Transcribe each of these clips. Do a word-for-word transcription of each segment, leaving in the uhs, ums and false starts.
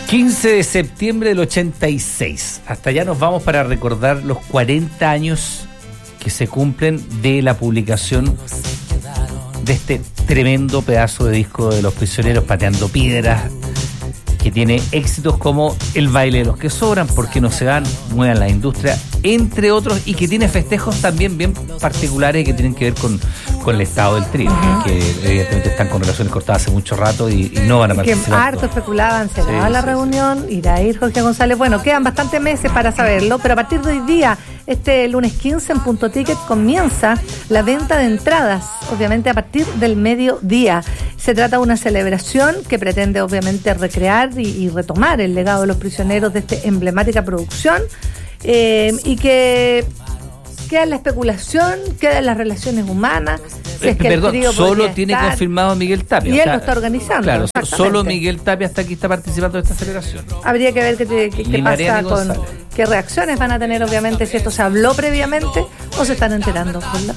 quince de septiembre del ochenta y seis. Hasta allá nos vamos para recordar los cuarenta años que se cumplen de la publicación de este tremendo pedazo de disco de Los Prisioneros Pateando Piedras, que tiene éxitos como El Baile de los que Sobran, ¿Por qué no se van?, Muevan la Industria, entre otros, y que tiene festejos también bien particulares que tienen que ver con, con el estado del trío, uh-huh. que, que evidentemente están con relaciones cortadas hace mucho rato y, y no van a participar. Que harto especulaban, se daba sí, la sí, reunión, sí. irá a ir Jorge González. Bueno, quedan bastantes meses para saberlo, pero a partir de hoy día, este lunes quince en Punto Ticket, comienza la venta de entradas, obviamente a partir del mediodía. Se trata de una celebración que pretende obviamente recrear y, y retomar el legado de los prisioneros de esta emblemática producción, eh, y que queda en la especulación, queda en las relaciones humanas. Si es que Perdón, el trío solo tiene estar, confirmado Miguel Tapia. Y él o sea, lo está organizando. Claro, solo Miguel Tapia hasta aquí está participando de esta celebración. Habría que ver qué, qué, qué pasa con qué reacciones van a tener, obviamente, si esto se habló previamente o se están enterando, ¿verdad?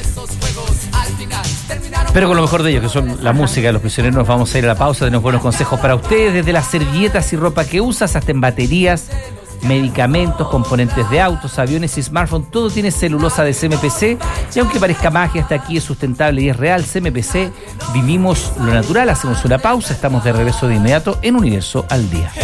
Pero con lo mejor de ellos, que son la Ajá. música de Los Prisioneros, nos vamos a ir a la pausa. Tenemos buenos consejos para ustedes, desde las servilletas y ropa que usas hasta en baterías, medicamentos, componentes de autos, aviones y smartphones. Todo tiene celulosa de C M P C, y aunque parezca magia, hasta aquí es sustentable y es real. C M P C, vivimos lo natural. Hacemos una pausa, estamos de regreso de inmediato en Universo al Día.